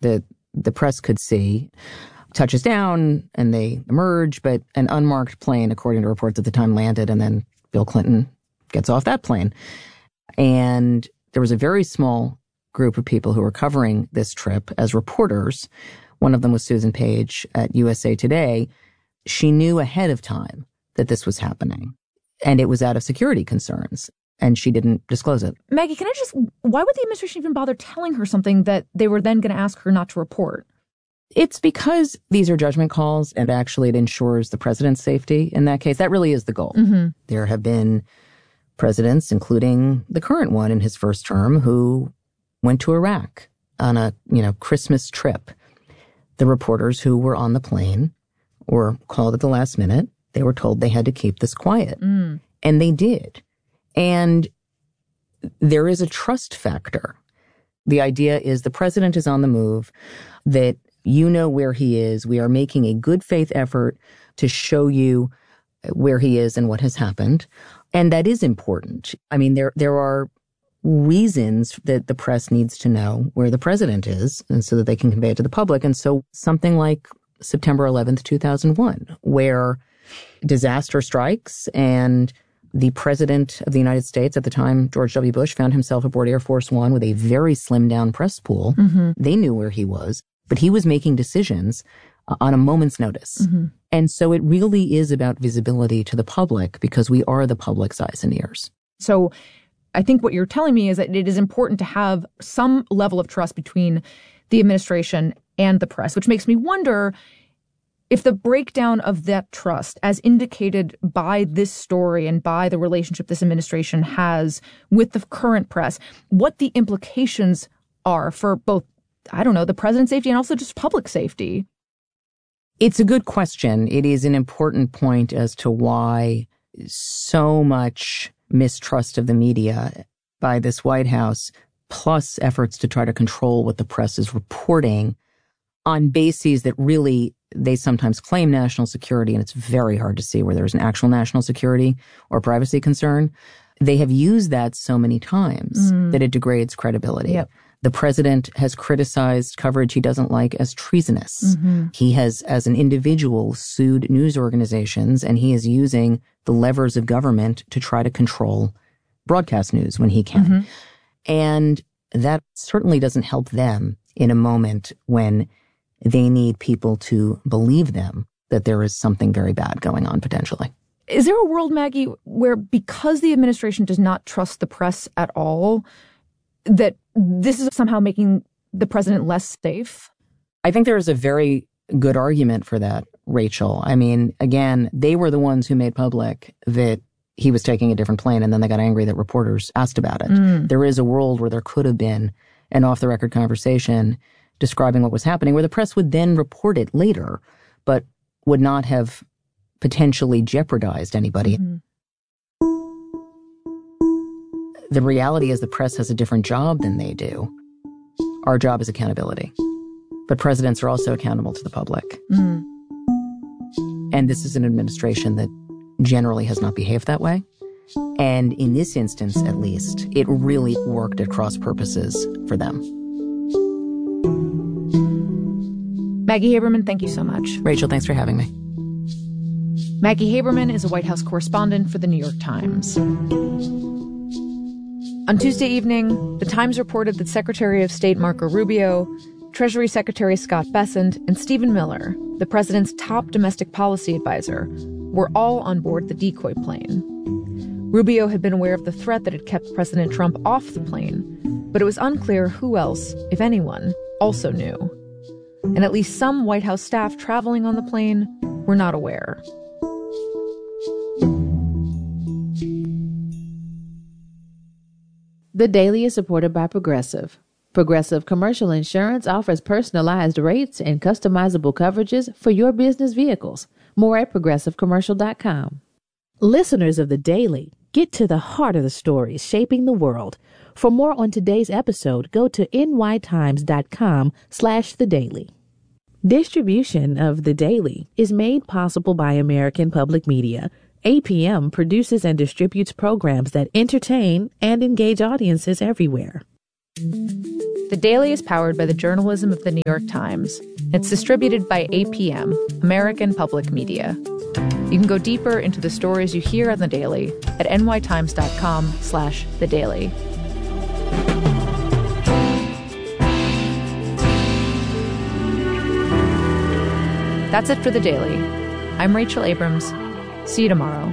that the press could see, touches down and they emerge, but an unmarked plane, according to reports at the time, landed, and then Bill Clinton gets off that plane. And there was a very small group of people who were covering this trip as reporters. One of them was Susan Page at USA Today. She knew ahead of time that this was happening, and it was out of security concerns, and she didn't disclose it. Maggie, why would the administration even bother telling her something that they were then going to ask her not to report? It's because these are judgment calls, and actually it ensures the president's safety in that case. That really is the goal. Mm-hmm. There have been presidents, including the current one in his first term, who went to Iraq on a, Christmas trip. The reporters who were on the plane were called at the last minute. They were told they had to keep this quiet. Mm. And they did. And there is a trust factor. The idea is the president is on the move, that you know where he is. We are making a good faith effort to show you where he is and what has happened. And that is important. I mean, there are reasons that the press needs to know where the president is, and so that they can convey it to the public. And so something like September 11th, 2001, where disaster strikes and the president of the United States at the time, George W. Bush, found himself aboard Air Force One with a very slimmed down press pool. Mm-hmm. They knew where he was, but he was making decisions on a moment's notice. Mm-hmm. And so it really is about visibility to the public, because we are the public's eyes and ears. So I think what you're telling me is that it is important to have some level of trust between the administration and the press, which makes me wonder if the breakdown of that trust, as indicated by this story and by the relationship this administration has with the current press, what the implications are for both, the president's safety and also just public safety. It's a good question. It is an important point as to why so much mistrust of the media by this White House, plus efforts to try to control what the press is reporting on bases that really, they sometimes claim national security, and it's very hard to see where there's an actual national security or privacy concern. They have used that so many times that it degrades credibility. Yep. The president has criticized coverage he doesn't like as treasonous. Mm-hmm. He has, as an individual, sued news organizations, and he is using the levers of government to try to control broadcast news when he can. Mm-hmm. And that certainly doesn't help them in a moment when they need people to believe them that there is something very bad going on potentially. Is there a world, Maggie, where because the administration does not trust the press at all, that this is somehow making the president less safe? I think there is a very good argument for that, Rachel. I mean, again, they were the ones who made public that he was taking a different plane, and then they got angry that reporters asked about it. There is a world where there could have been an off-the-record conversation describing what was happening, where the press would then report it later, but would not have potentially jeopardized anybody. Mm-hmm. The reality is the press has a different job than they do. Our job is accountability. But presidents are also accountable to the public. Mm. And this is an administration that generally has not behaved that way. And in this instance, at least, it really worked at cross purposes for them. Maggie Haberman, thank you so much. Rachel, thanks for having me. Maggie Haberman is a White House correspondent for The New York Times. On Tuesday evening, The Times reported that Secretary of State Marco Rubio, Treasury Secretary Scott Bessent, and Stephen Miller, the president's top domestic policy advisor, were all on board the decoy plane. Rubio had been aware of the threat that had kept President Trump off the plane, but it was unclear who else, if anyone, also knew. And at least some White House staff traveling on the plane were not aware. The Daily is supported by Progressive. Progressive Commercial Insurance offers personalized rates and customizable coverages for your business vehicles. More at progressivecommercial.com. Listeners of The Daily, get to the heart of the stories shaping the world. For more on today's episode, go to nytimes.com/thedaily. Distribution of The Daily is made possible by American Public Media. APM produces and distributes programs that entertain and engage audiences everywhere. The Daily is powered by the journalism of the New York Times. It's distributed by APM, American Public Media. You can go deeper into the stories you hear on The Daily at nytimes.com/The Daily. That's it for The Daily. I'm Rachel Abrams. See you tomorrow.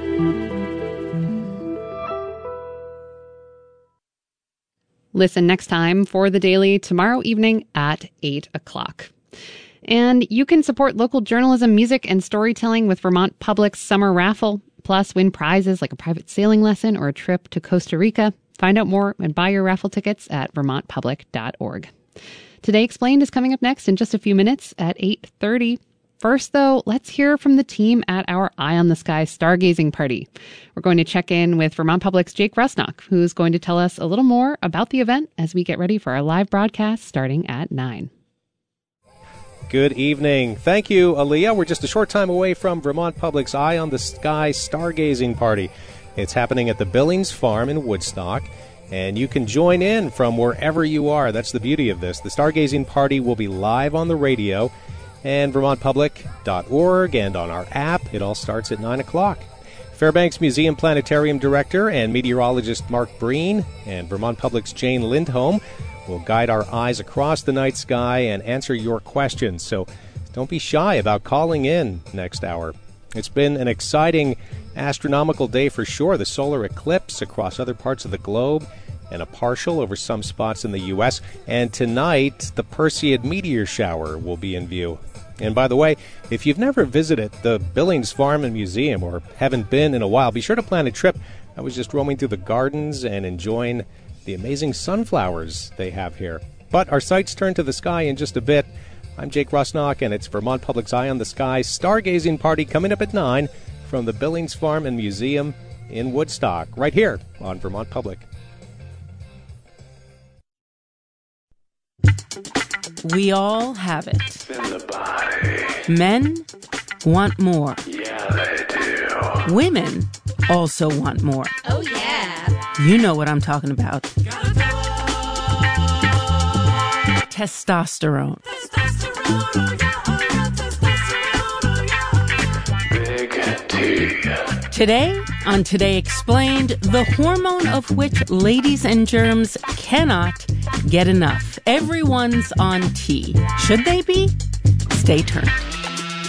Listen next time for The Daily tomorrow evening at 8 o'clock. And you can support local journalism, music, and storytelling with Vermont Public's summer raffle, plus win prizes like a private sailing lesson or a trip to Costa Rica. Find out more and buy your raffle tickets at vermontpublic.org. Today Explained is coming up next in just a few minutes at 8:30. First, though, let's hear from the team at our Eye on the Sky stargazing party. We're going to check in with Vermont Public's Jake Rusnock, who's going to tell us a little more about the event as we get ready for our live broadcast starting at 9. Good evening. Thank you, Aaliyah. We're just a short time away from Vermont Public's Eye on the Sky stargazing party. It's happening at the Billings Farm in Woodstock, and you can join in from wherever you are. That's the beauty of this. The stargazing party will be live on the radio and vermontpublic.org and on our app. It all starts at 9 o'clock. Fairbanks Museum Planetarium Director and meteorologist Mark Breen and Vermont Public's Jane Lindholm will guide our eyes across the night sky and answer your questions. So don't be shy about calling in next hour. It's been an exciting astronomical day for sure. The solar eclipse across other parts of the globe and a partial over some spots in the U.S. And tonight, the Perseid meteor shower will be in view. And by the way, if you've never visited the Billings Farm and Museum or haven't been in a while, be sure to plan a trip. I was just roaming through the gardens and enjoying the amazing sunflowers they have here. But our sights turn to the sky in just a bit. I'm Jake Rusnock, and it's Vermont Public's Eye on the Sky stargazing party coming up at 9 from the Billings Farm and Museum in Woodstock, right here on Vermont Public. We all have it. In the body. Men want more. Yeah, they do. Women also want more. Oh, yeah. You know what I'm talking about. Testosterone. Big T. Today, on Today Explained, the hormone of which ladies and germs cannot get enough. Everyone's on T. Should they be? Stay tuned.